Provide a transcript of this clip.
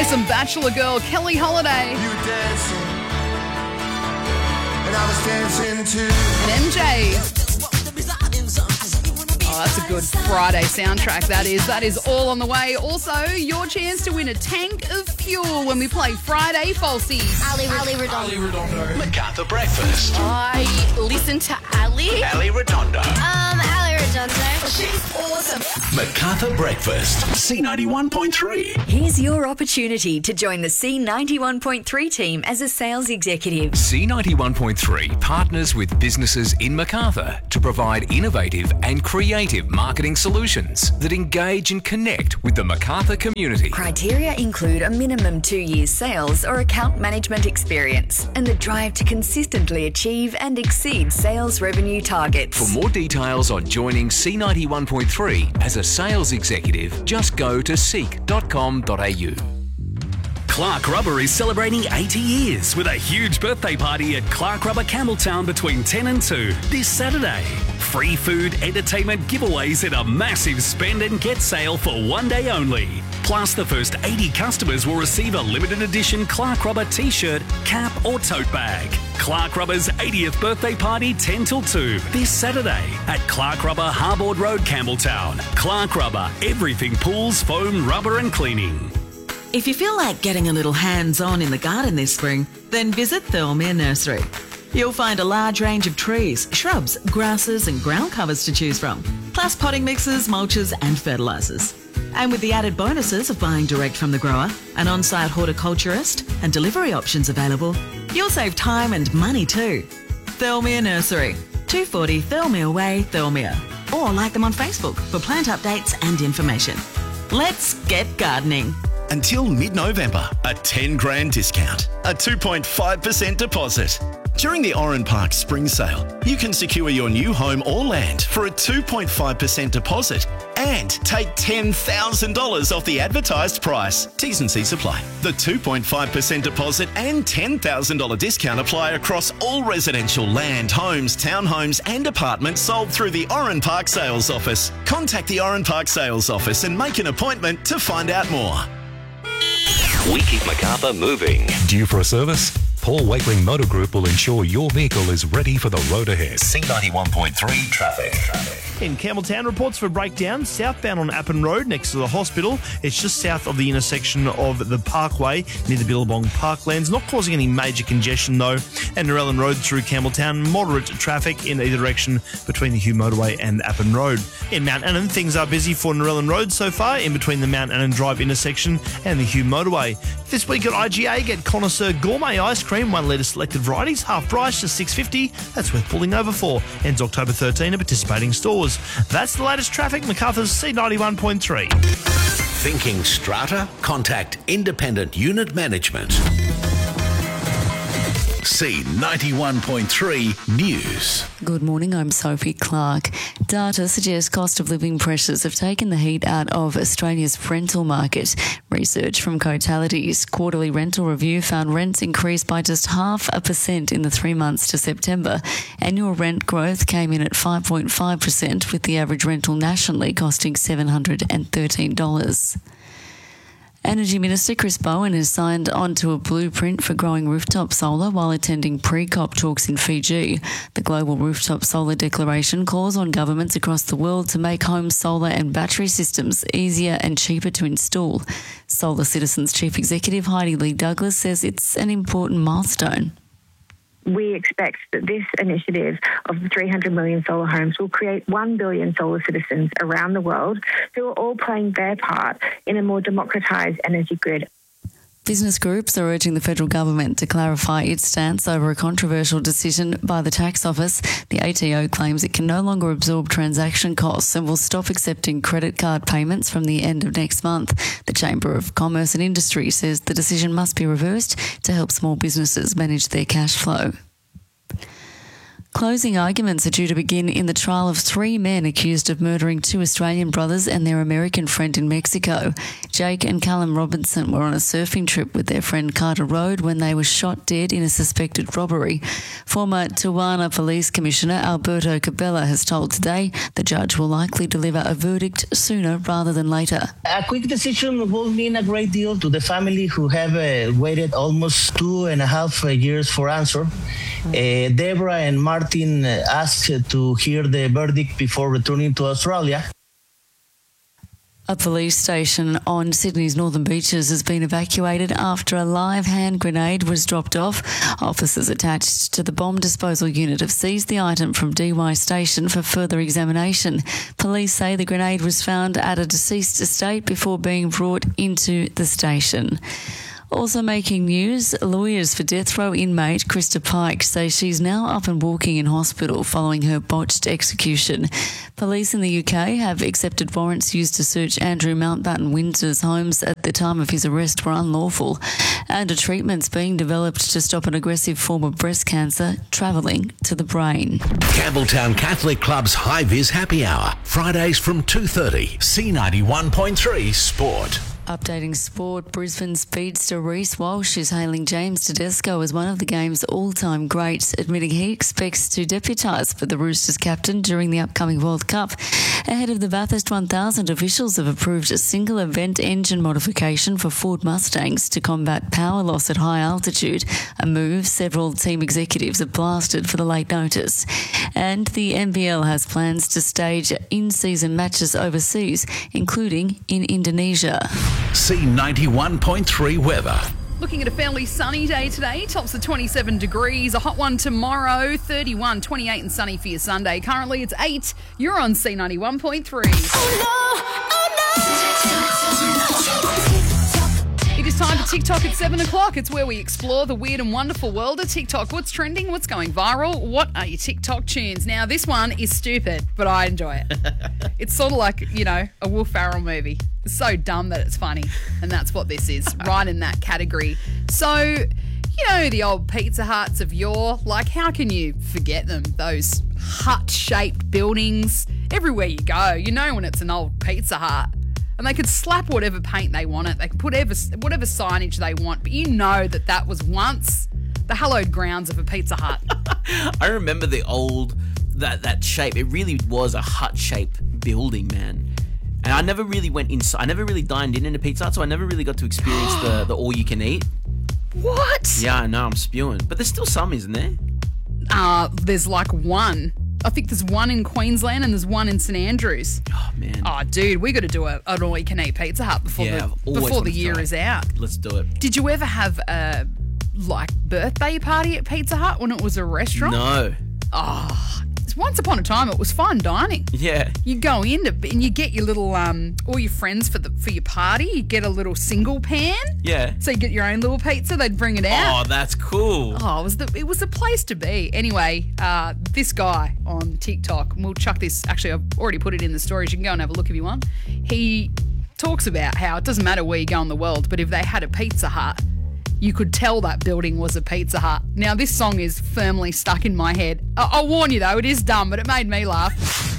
some Bachelor girl Kelly Holiday. You were dancing, and I was dancing too. And MJ. Oh, that's a good Friday soundtrack, that is. That is all on the way. Also, your chance to win a tank of fuel when we play Friday Falsies. Ali Redondo. MacArthur Breakfast. I listen to Ali. Ali Redondo. Ali Redondo. She's awesome. MacArthur Breakfast. C91.3. Here's your opportunity to join the C91.3 team as a sales executive. C91.3 partners with businesses in MacArthur to provide innovative and creative marketing solutions that engage and connect with the MacArthur community. Criteria include a minimum 2 years sales or account management experience and the drive to consistently achieve and exceed sales revenue targets. For more details on joining C91.3 as a sales executive, just go to seek.com.au. Clark Rubber is celebrating 80 years with a huge birthday party at Clark Rubber Campbelltown between 10 and 2 this Saturday. Free food, entertainment, giveaways and a massive spend and get sale for 1 day only. Plus, the first 80 customers will receive a limited edition Clark Rubber t-shirt, cap or tote bag. Clark Rubber's 80th birthday party 10 till 2 this Saturday at Clark Rubber Harbord Road, Campbelltown. Clark Rubber, everything pools, foam, rubber and cleaning. If you feel like getting a little hands-on in the garden this spring, then visit Thirlmere Nursery. You'll find a large range of trees, shrubs, grasses and ground covers to choose from, plus potting mixes, mulches and fertilisers. And with the added bonuses of buying direct from the grower, an on-site horticulturist and delivery options available, you'll save time and money too. Thirlmere Nursery, 240 Thirlmere Way, Thirlmere. Or like them on Facebook for plant updates and information. Let's get gardening. Until mid-November, a 10 grand discount, a 2.5% deposit. During the Oran Park Spring Sale, you can secure your new home or land for a 2.5% deposit and take $10,000 off the advertised price. T's and C's apply. The 2.5% deposit and $10,000 discount apply across all residential land, homes, townhomes and apartments sold through the Oran Park Sales Office. Contact the Oran Park Sales Office and make an appointment to find out more. We keep MacArthur moving. Due for a service? Paul Wakeling Motor Group will ensure your vehicle is ready for the road ahead. C91.3 traffic. In Campbelltown, reports for breakdown southbound on Appin Road next to the hospital. It's just south of the intersection of the Parkway near the Billabong Parklands. Not causing any major congestion though. And Narellan Road through Campbelltown, moderate traffic in either direction between the Hugh Motorway and Appin Road. In Mount Annan, things are busy for Narellan Road so far in between the Mount Annan Drive intersection and the Hugh Motorway. This week at IGA, get Connoisseur Gourmet Ice Cream, 1 litre selected varieties, half price, just $6.50. That's worth pulling over for. Ends October 13 at participating stores. That's the latest traffic. MacArthur's C91.3. Thinking strata? Contact Independent Unit Management. C91.3 News. Good morning, I'm Sophie Clark. Data suggests cost of living pressures have taken the heat out of Australia's rental market. Research from Cotality's quarterly rental review found rents increased by just 0.5% in the 3 months to September. Annual rent growth came in at 5.5%, with the average rental nationally costing $713. Energy Minister Chris Bowen has signed onto a blueprint for growing rooftop solar while attending pre-COP talks in Fiji. The Global Rooftop Solar Declaration calls on governments across the world to make home solar and battery systems easier and cheaper to install. Solar Citizens Chief Executive Heidi Lee Douglas says it's an important milestone. We expect that this initiative of 300 million solar homes will create 1 billion solar citizens around the world who are all playing their part in a more democratised energy grid. Business groups are urging the federal government to clarify its stance over a controversial decision by the tax office. The ATO claims it can no longer absorb transaction costs and will stop accepting credit card payments from the end of next month. The Chamber of Commerce and Industry says the decision must be reversed to help small businesses manage their cash flow. Closing arguments are due to begin in the trial of 3 men accused of murdering 2 Australian brothers and their American friend in Mexico. Jake and Callum Robinson were on a surfing trip with their friend Carter Road when they were shot dead in a suspected robbery. Former Tijuana Police Commissioner Alberto Cabela has told Today the judge will likely deliver a verdict sooner rather than later. A quick decision will mean a great deal to the family who have waited almost 2.5 years for answer. Deborah and Martin asked to hear the verdict before returning to Australia. A police station on Sydney's northern beaches has been evacuated after a live hand grenade was dropped off. Officers attached to the bomb disposal unit have seized the item from DY Station for further examination. Police say the grenade was found at a deceased estate before being brought into the station. Also making news, lawyers for death row inmate Krista Pike say she's now up and walking in hospital following her botched execution. Police in the UK have accepted warrants used to search Andrew Mountbatten Windsor's homes at the time of his arrest were unlawful, and a treatment's being developed to stop an aggressive form of breast cancer travelling to the brain. Campbelltown Catholic Club's High Vis Happy Hour, Fridays from 2:30, C91.3 Sport. Updating sport, Brisbane speedster Reece Walsh is hailing James Tedesco as one of the game's all-time greats, admitting he expects to deputise for the Roosters captain during the upcoming World Cup. Ahead of the Bathurst 1000, officials have approved a single event engine modification for Ford Mustangs to combat power loss at high altitude, a move several team executives have blasted for the late notice. And the NBL has plans to stage in-season matches overseas, including in Indonesia. C91.3 weather. Looking at a fairly sunny day today, tops of 27 degrees, a hot one tomorrow, 31, 28 and sunny for your Sunday. Currently it's 8, you're on C91.3. It is time for TikTok at 7 o'clock. It's where we explore the weird and wonderful world of TikTok. What's trending? What's going viral? What are your TikTok tunes? Now, this one is stupid, but I enjoy it. It's sort of like, a Will Ferrell movie. It's so dumb that it's funny, and that's what this is, right in that category. So, the old Pizza Huts of yore, like how can you forget them? Those hut-shaped buildings, everywhere you go, when it's an old Pizza Hut. And they could slap whatever paint they want it. They could put whatever signage they want. But that was once the hallowed grounds of a Pizza Hut. I remember the old, that shape. It really was a hut-shaped building, man. And I never really went inside. I never really dined in a Pizza Hut, so I never really got to experience the all-you-can-eat. What? Yeah, I know, I'm spewing. But there's still some, isn't there? There's like one. I think there's one in Queensland and there's one in St Andrews. Oh, man. Oh, dude, we got to do an all-you-can-eat Pizza Hut before the year is out. Let's do it. Did you ever have a, birthday party at Pizza Hut when it was a restaurant? No. Oh, once upon a time it was fine dining. Yeah. You go in and you get your little, all your friends for your party. You get a little single pan. Yeah. So you get your own little pizza. They'd bring it out. Oh, that's cool. Oh, it was the place to be. Anyway, this guy on TikTok, and we'll chuck this. Actually, I've already put it in the stories. You can go and have a look if you want. He talks about how it doesn't matter where you go in the world, but if they had a Pizza Hut, you could tell that building was a Pizza Hut. Now, this song is firmly stuck in my head. I'll warn you, though, it is dumb, but it made me laugh.